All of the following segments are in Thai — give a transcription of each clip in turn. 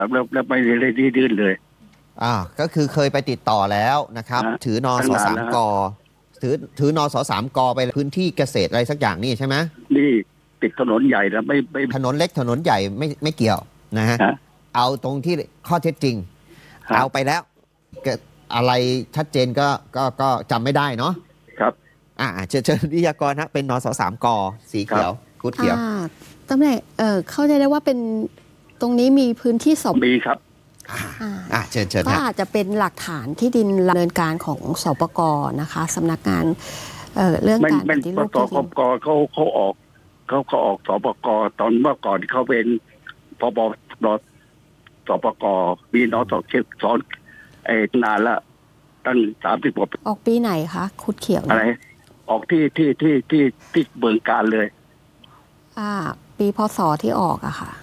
แล้วไม่ได้ยื่นเลยก็คือเคยไปติดต่อแล้วนะครับถือนสสามกถือนสสามกไปพื้นที่เกษตรอะไรสักอย่างนี่ใช่ไหมนี่ติดถนนใหญ่แล้วไม่ถนนเล็กถนนใหญ่ไม่เกี่ยวนะฮะเอาตรงที่ข้อเท็จจริงเอาไปแล้วอะไรชัดเจนก็จำไม่ได้เนาะครับเชิญวิทยากรนะเป็นนสสามกสีเขียวกูดเขียวตำแหน่งเข้าใจได้ว่าเป็นตรงนี้มีพื้นที่สอบมีครับเชิญก็อาจจะเป็นหลักฐานที่ดินดำเนินการของสปก.นะคะสำนักงานเรื่องการปฏิรูปที่ดินเขาออกสปก.ตอนเมื่อก่อนเขาเป็นพบสปก.มีนสสนานละตั้ง30 กว่าออกปีไหนคะคุดเขียวอะไรออกที่เมืองการเลยปีพศที่ออกอะค่ะ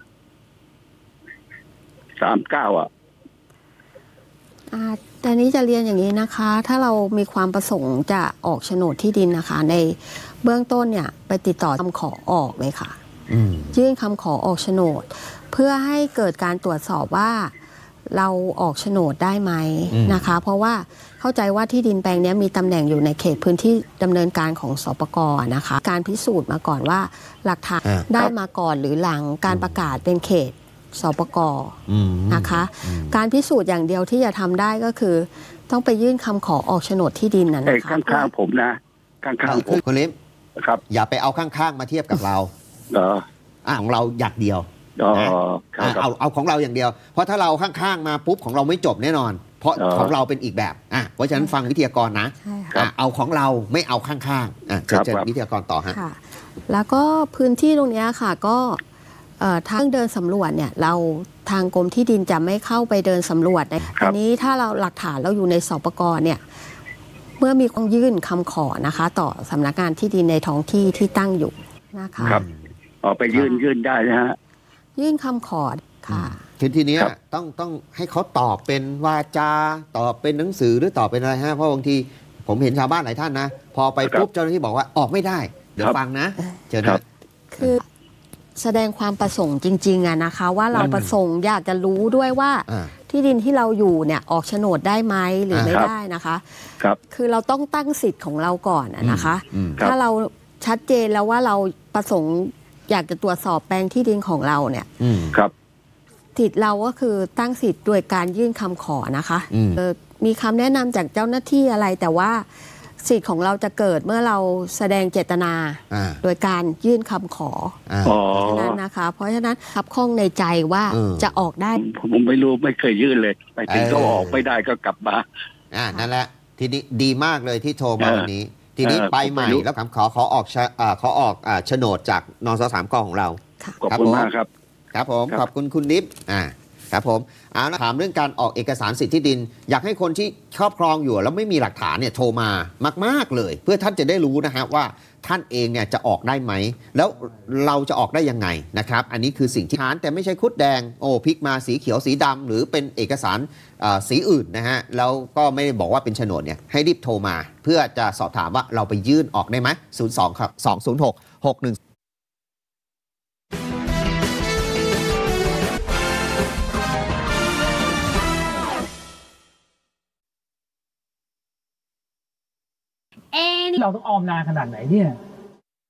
39 แต่นี้จะเรียนอย่างนี้นะคะถ้าเรามีความประสงค์จะออกโฉนดที่ดินนะคะในเบื้องต้นเนี่ยไปติดต่อคำขอออกเลยค่ะยื่นคำขอออกโฉนดเพื่อให้เกิดการตรวจสอบว่าเราออกโฉนดได้ไหมนะคะเพราะว่าเข้าใจว่าที่ดินแปลงนี้มีตำแหน่งอยู่ในเขตพื้นที่ดำเนินการของสปก.นะคะการพิสูจน์มาก่อนว่าหลักฐานได้มาก่อนหรือหลังการประกาศเป็นเขตสปก.นะคะการพิสูจน์อย่างเดียวที่จะทำได้ก็คือต้องไปยื่นคำขอออกโฉนดที่ดินนะคะข้างๆผมนะข้างๆผมคุณลิมครับอย่าไปเอาข้างๆมาเทียบกับเราของเราอย่างเดียวเอาของเราอย่างเดียวเพราะถ้าเราข้างๆมาปุ๊บของเราไม่จบแน่นอนเพราะของเราเป็นอีกแบบเพราะฉะนั้นฟังวิทยากรนะเอาของเราไม่เอาข้างๆเชิญวิทยากรต่อฮะแล้วก็พื้นที่ตรงนี้ค่ะก็ทางเดินสำรวจเนี่ยเราทางกรมที่ดินจะไม่เข้าไปเดินสำรวจอันนี้ถ้าเราหลักฐานเราอยู่ในสปก.เนี่ยเมื่อมีคนยื่นคำขอนะคะต่อสำนักงานที่ดินในท้องที่ที่ตั้งอยู่นะคะครับไปยื่นได้นะฮะยื่นคำขอค่ะทีนี้ต้องให้เขาตอบเป็นวาจาตอบเป็นหนังสือหรือตอบเป็นอะไรฮะเพราะบางทีผมเห็นชาวบ้านหลายท่านนะพอไปปุ๊บเจ้าหน้าที่บอกว่าออกไม่ได้เดี๋ยวฟังนะเชิญนะคือแสดงความประสงค์จริงๆนะคะว่าเราประสงค์อยากจะรู้ด้วยว่าที่ดินที่เราอยู่เนี่ยออกโฉนดได้ไหมหรือไม่ได้นะคะคือเราต้องตั้งสิทธิ์ของเราก่อนนะคะถ้าเราชัดเจนแล้วว่าเราประสงค์อยากจะตรวจสอบแปลงที่ดินของเราเนี่ยสิทธิ์เราก็คือตั้งสิทธิ์โดยการยื่นคำขอนะคะมีคำแนะนำจากเจ้าหน้าที่อะไรแต่ว่าสิทธิ์ของเราจะเกิดเมื่อเราแสดงเจตนาโดยการยื่นคำขอฉะนั้นนะคะเพราะฉะนั้นขับข้องในใจว่าจะออกได้ผมไม่รู้ไม่เคยยื่นเลยไปถึงก็ออกไม่ได้ก็กลับมานั่นแหละทีนี้ดีมากเลยที่โทรมาวันนี้ทีนี้ไปใหม่แล้วขอออกโฉนดจากนสสามก.ของเราขอบคุณมากครับครับผมขอบคุณคุณนิฟครับผมถามเรื่องการออกเอกสารสิทธิที่ดินอยากให้คนที่ครอบครองอยู่แล้วไม่มีหลักฐานเนี่ยโทรมามากๆเลยเพื่อท่านจะได้รู้นะฮะว่าท่านเองเนี่ยจะออกได้ไหมแล้วเราจะออกได้ยังไงนะครับอันนี้คือสิ่งที่ฐานแต่ไม่ใช่คุดแดงพลิกมาสีเขียวสีดำหรือเป็นเอกสารสีอื่นนะฮะแล้วก็ไม่ได้บอกว่าเป็นโฉนดเนี่ยให้รีบโทรมาเพื่อจะสอบถามว่าเราไปยื่นออกได้ไหม02 ครับ 206 61 เราต้องออมนานขนาดไหนเนี่ย